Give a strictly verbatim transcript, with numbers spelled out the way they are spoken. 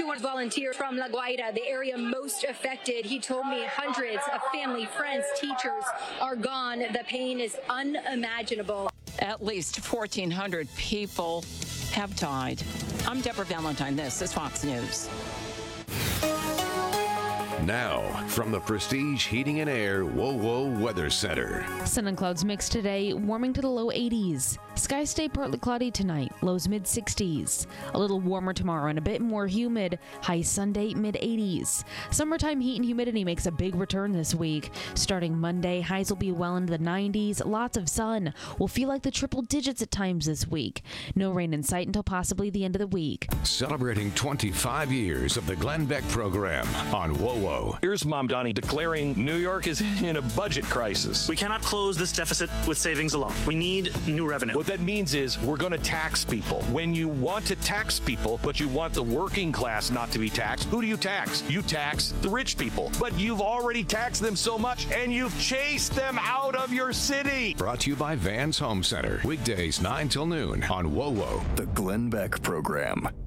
was volunteer from La Guaira, the area most affected. He told me hundreds of family, friends, teachers are gone. The pain is unimaginable. At least fourteen hundred people have died. I'm Deborah Valentine. This is Fox News. Now, from the Prestige Heating and Air WoWo Weather Center. Sun and clouds mix today, warming to the low eighties. Skies stay partly cloudy tonight, lows mid sixties. A little warmer tomorrow and a bit more humid, high Sunday mid eighties. Summertime heat and humidity makes a big return this week. Starting Monday, highs will be well into the nineties, lots of sun. Will feel like the triple digits at times this week. No rain in sight until possibly the end of the week. Celebrating twenty-five years of the Glenn Beck program on WoWo. Here's Mamdani declaring New York is in a budget crisis. We cannot close this deficit with savings alone. We need new revenue. What that means is we're going to tax people. When you want to tax people, but you want the working class not to be taxed, who do you tax? You tax the rich people. But you've already taxed them so much, and you've chased them out of your city. Brought to you by Vans Home Center. Weekdays nine till noon on WoWo. The Glenn Beck program.